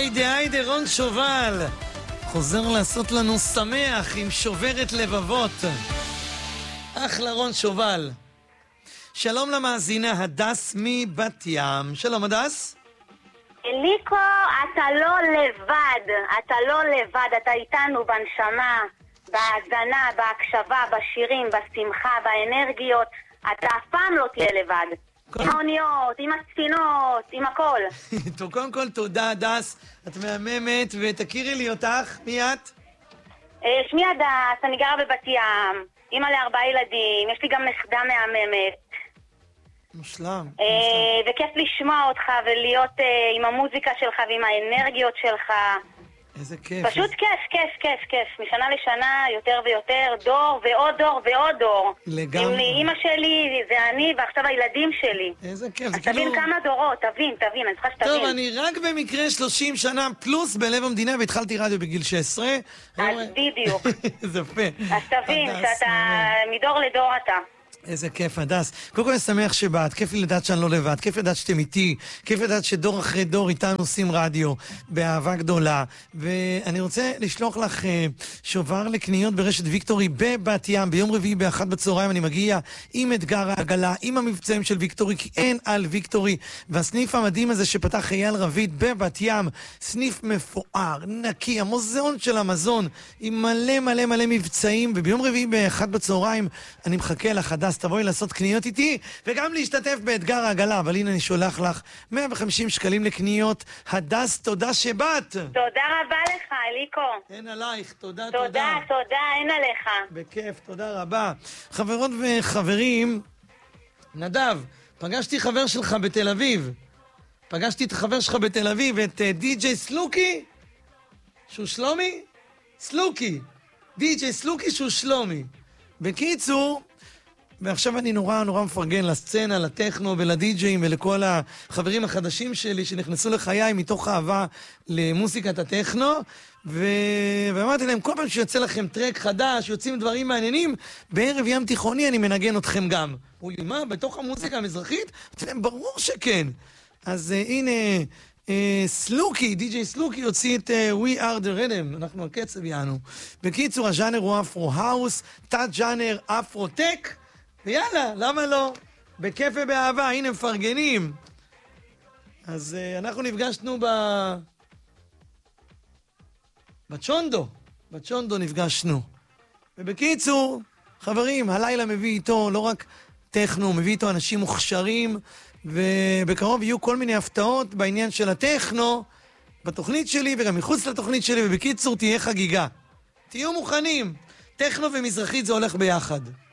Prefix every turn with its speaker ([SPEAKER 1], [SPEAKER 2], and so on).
[SPEAKER 1] היידה רון שובל חוזר לעשות לנו שמח עם שוברת לבבות. אחלה רון שובל. שלום למאזינה הדס מבת ים. שלום הדס.
[SPEAKER 2] אליקו, אתה לא לבד, אתה לא לבד, אתה איתנו בנשמה, בהאזנה, בהקשבה, בשירים, בשמחה, באנרגיות. אתה אף פעם לא תהיה לבד. עם האוניות, עם הספינות, עם הכל.
[SPEAKER 1] טוב, קודם כל תודה הדס, את מהממת, ותכירי לי אותך, מי את?
[SPEAKER 2] שמי הדס, אני גרה בבת ים, אמא ל4 ילדים, יש לי גם נכדה מהממת.
[SPEAKER 1] מושלם.
[SPEAKER 2] וכיף לשמוע אותך ולהיות עם המוזיקה שלך ועם האנרגיות שלך.
[SPEAKER 1] איזה כיף.
[SPEAKER 2] פשוט כיף. משנה לשנה יותר ויותר, דור ועוד דור ועוד דור.
[SPEAKER 1] לגמרי.
[SPEAKER 2] אמא שלי, זה אני, ועכשיו הילדים שלי.
[SPEAKER 1] איזה כיף.
[SPEAKER 2] אז תבין כמה דורות, תבין, אני צריכה שתבין.
[SPEAKER 1] טוב, אני רק במקרה 30 שנה פלוס בלב המדינה, והתחלתי רדיו בגיל 16.
[SPEAKER 2] אז בדיוק.
[SPEAKER 1] זה פה.
[SPEAKER 2] אז תבין שאתה מדור לדור אתה.
[SPEAKER 1] איזה כיף, הדס. קודם כל אני שמח שבאת, כיף לי לדעת שאני לא לבד, כיף לדעת שאתם איתי, כיף לדעת שדור אחרי דור איתנו עושים רדיו, באהבה גדולה. ואני רוצה לשלוח לך שובר לקניות ברשת ויקטורי בבת ים, ביום רביעי ב1 בצהריים אני מגיע עם אתגר העגלה, עם המבצעים של ויקטורי, כי אין על ויקטורי, והסניף המדהים הזה שפתח אייל רביד בבת ים, סניף מפואר, נקי, המוזיאון של המזון, עם מלא מבצעים, וביום רביעי ב1 בצהריים אני מחכה לך, הדס, תבואי לעשות קניות איתי, וגם להשתתף באתגר העגלה, אבל הנה אני שולח לך 150 שקלים לקניות. הדס, תודה שבאת.
[SPEAKER 2] תודה רבה לך, אליקו.
[SPEAKER 1] אין עלייך, תודה,
[SPEAKER 2] אין עליך.
[SPEAKER 1] בכיף, תודה רבה. חברות וחברים, נדב, פגשתי חבר שלך בתל אביב. פגשתי את החבר שלך בתל אביב, את די.ג'יי סלוקי, שהוא שלומי? סלוקי. די.ג'יי סלוקי שהוא שלומי. בקיצור, ועכשיו אני נורא מפרגן לסצנה, לטכנו ולדי-ג'יים ולכל החברים החדשים שלי שנכנסו לחיי מתוך אהבה למוזיקת הטכנו, ואמרתי להם, כל פעם שיוצא לכם טרק חדש, יוצאים דברים מעניינים, בערב ים תיכוני אני מנגן אתכם גם. אמרו לי, מה, בתוך המוזיקה המזרחית? אמרתי להם, ברור שכן. אז הנה, סלוקי, די.ג'יי סלוקי הוציא את We Are The Rhythm, אנחנו הקצב יענו. בקיצור, הז'אנר הוא אפרו-האוס, תת-ז'אנר אפרו-טק, ויאללה, למה לא? בכיף ובאהבה, הנה מפרגנים. אז אנחנו נפגשנו בצ'ונדו נפגשנו. ובקיצור, חברים, הלילה מביא איתו לא רק טכנו, מביא איתו אנשים מוכשרים, ובקרוב יהיו כל מיני הפתעות בעניין של הטכנו, בתוכנית שלי וגם מחוץ לתוכנית שלי, ובקיצור תהיה חגיגה. תהיו מוכנים, טכנו ומזרחית זה הולך ביחד.